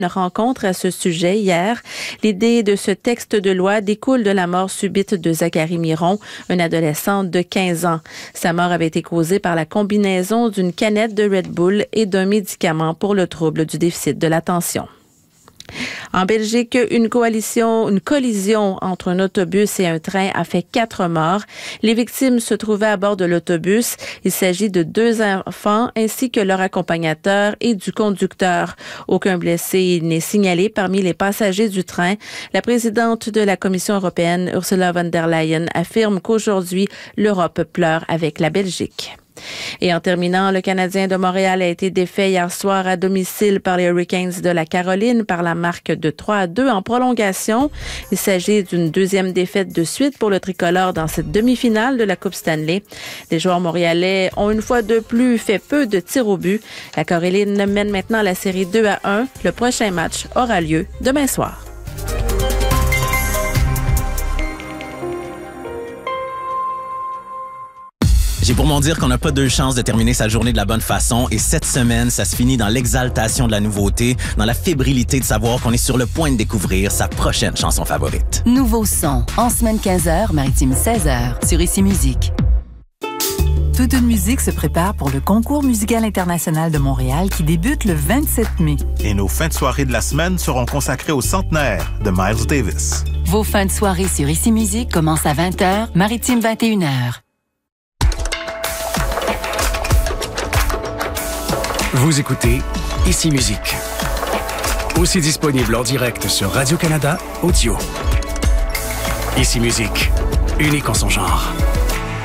Une rencontre à ce sujet hier. L'idée de ce texte de loi découle de la mort subite de Zachary Miron, un adolescent de 15 ans. Sa mort avait été causée par la combinaison d'une canette de Red Bull et d'un médicament pour le trouble du déficit de l'attention. En Belgique, une collision entre un autobus et un train a fait 4 morts. Les victimes se trouvaient à bord de l'autobus. Il s'agit de 2 enfants ainsi que leur accompagnateur et du conducteur. Aucun blessé n'est signalé parmi les passagers du train. La présidente de la Commission européenne, Ursula von der Leyen, affirme qu'aujourd'hui, l'Europe pleure avec la Belgique. Et en terminant, le Canadien de Montréal a été défait hier soir à domicile par les Hurricanes de la Caroline par la marque de 3-2 en prolongation. Il s'agit d'une 2e défaite de suite pour le tricolore dans cette demi-finale de la Coupe Stanley. Les joueurs montréalais ont une fois de plus fait peu de tirs au but. La Caroline mène maintenant la série 2-1. Le prochain match aura lieu demain soir. J'ai pour mon dire qu'on n'a pas 2 chances de terminer sa journée de la bonne façon et cette semaine, ça se finit dans l'exaltation de la nouveauté, dans la fébrilité de savoir qu'on est sur le point de découvrir sa prochaine chanson favorite. Nouveau son, en semaine 15h, maritime 16h, sur Ici Musique. Toute une musique se prépare pour le Concours musical international de Montréal qui débute le 27 mai. Et nos fins de soirée de la semaine seront consacrées au centenaire de Miles Davis. Vos fins de soirée sur Ici Musique commencent à 20h, maritime 21h. Vous écoutez Ici Musique. Aussi disponible en direct sur Radio-Canada Audio. Ici Musique, unique en son genre.